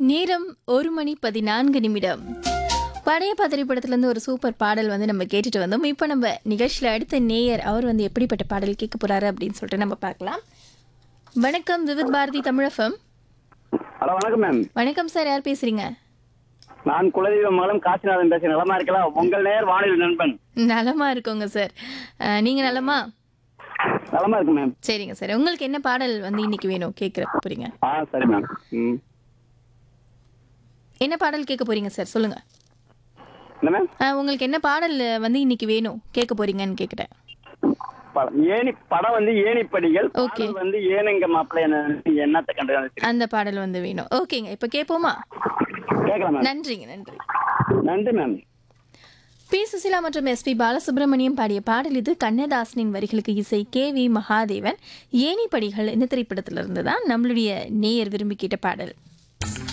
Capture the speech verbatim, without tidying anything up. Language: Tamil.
நேரம் ஒரு மணி பதினான்கு நிமிடம். பழைய திரைப்படத்திலிருந்து ஒரு சூப்பர் பாடல் வந்து நம்ம கேட்டுட்டு வந்தோம். இப்போ நம்ம நிகழ்ச்சியில் அடுத்த நேயர் அவர் வந்து எப்படிப்பட்ட பாடல் கேட்க போறாரு அப்படின்னு சொல்லிட்டு நம்ம பார்க்கலாம். வணக்கம், விவித் பாரதி தமிழகம். ஹலோ, வணக்கம் மேம். வணக்கம் சார், யார் பேசுறீங்க? நான் குலதெய்வம் மூலம் காசிநாதன் பேசுறேன். நலமா இருக்கலாம்? உங்கள் நேயர் வானிலை நண்பன். நலமா இருக்கோங்க சார். அஹ், நீங்க நலமா? நலமா இருக்கு மேம். சரிங்க சார், உங்களுக்கு என்ன பாடல் வந்து இன்னைக்கு வேணும் கேட்குற போறீங்க? ஆ சரி மேம். ம் என்ன பாடல் கேட்க போறீங்க சார், சொல்லுங்க. என்ன மேம்? அஹ், உங்களுக்கு என்ன பாடல் வந்து இன்னைக்கு வேணும் கேட்க போறீங்கன்னு கேட்குறேன். படம் ஏணி படம் வந்து ஏணிப்படிகள். Okay. பாடல் வந்து ஏனுங்க மாப்பிள்ளை என்னத்தை கண்டு அந்த பாடல் வந்து வேணும். ஓகேங்க, இப்போ கேட்போமா? கேட்கலாம் மேம். நன்றிங்க, நன்றி. நன்றி மேம். பி சுசிலா மற்றும் எஸ் பி பாலசுப்ரமணியம் பாடிய பாடல் இது. கண்ணதாசனின் வரிகளுக்கு இசை கே வி மகாதேவன். ஏணிப்படிகள் இந்த திரைப்படத்திலிருந்து தான் நம்மளுடைய நேயர் விரும்பி கேட்ட பாடல்.